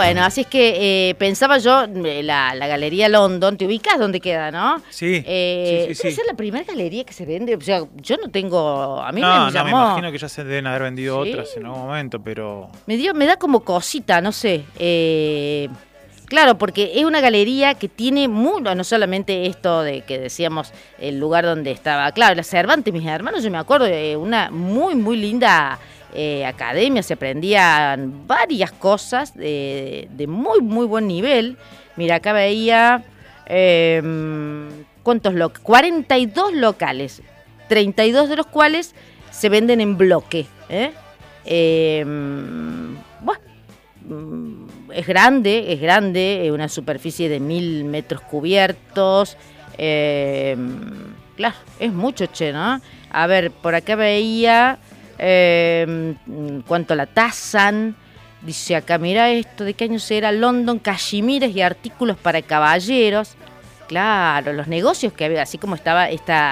Bueno, así es que pensaba yo, la Galería London, ¿te ubicás dónde queda, no? Sí, sí. Debe ser la primera galería que se vende, o sea, yo no tengo, a mí me llamó. No, me imagino que ya se deben haber vendido Sí. otras en algún momento, pero... Me da como cosita, no sé, claro, porque es una galería que tiene no solamente esto de que decíamos, el lugar donde estaba, claro, la Cervantes, mis hermanos, yo me acuerdo de una muy, muy linda academia, se aprendían varias cosas de muy, muy buen nivel. Mira, acá veía, ¿cuántos 42 locales, 32 de los cuales se venden en bloque, bueno, es grande, una superficie de 1000 metros cubiertos, claro, es mucho, ¿no? A ver, por acá veía cuánto la tasan, dice acá, mira esto, ¿de qué año será? London, cachemires y artículos para caballeros, claro, los negocios que había, así como estaba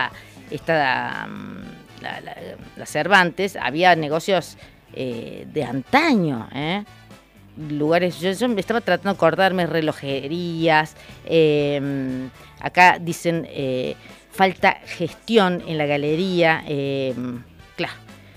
la Cervantes, había negocios de antaño, lugares, yo estaba tratando de acordarme, relojerías, acá dicen falta gestión en la galería, claro,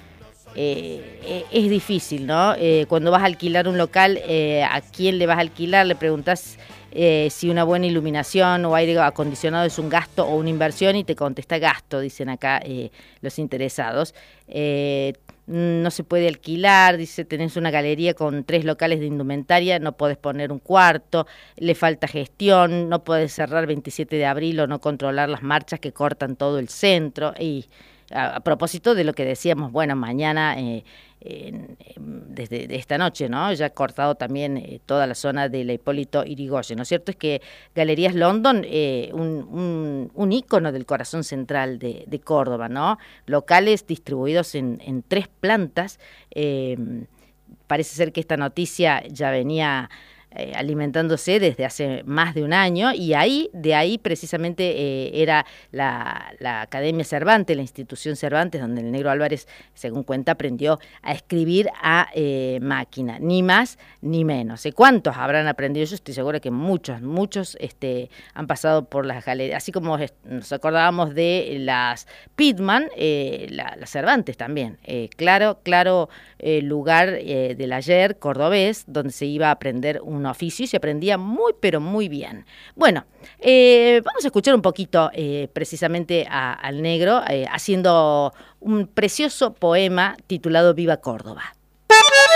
es difícil, ¿no? Cuando vas a alquilar un local, ¿a quién le vas a alquilar? Le preguntas si una buena iluminación o aire acondicionado es un gasto o una inversión y te contesta gasto, dicen acá los interesados. No se puede alquilar, dice, tenés una galería con 3 locales de indumentaria, no podés poner un cuarto, le falta gestión, no podés cerrar 27 de abril o no controlar las marchas que cortan todo el centro. Y a propósito de lo que decíamos, bueno, mañana, desde esta noche, ¿no? Ya ha cortado también toda la zona de la Hipólito Yrigoyen. ¿No es cierto? Es que Galerías London, un ícono del corazón central de Córdoba, ¿no? Locales distribuidos en 3 plantas. Parece ser que esta noticia ya venía alimentándose desde hace más de un año, y de ahí precisamente era la Academia Cervantes, la institución Cervantes, donde el Negro Álvarez, según cuenta, aprendió a escribir a máquina, ni más ni menos. ¿Cuántos habrán aprendido? Yo estoy segura que muchos han pasado por las galerías, así como nos acordábamos de las Pitman, las Cervantes también, claro, lugar del ayer cordobés, donde se iba a aprender un oficio y se aprendía muy, pero muy bien. Bueno, vamos a escuchar un poquito precisamente al Negro haciendo un precioso poema titulado Viva Córdoba.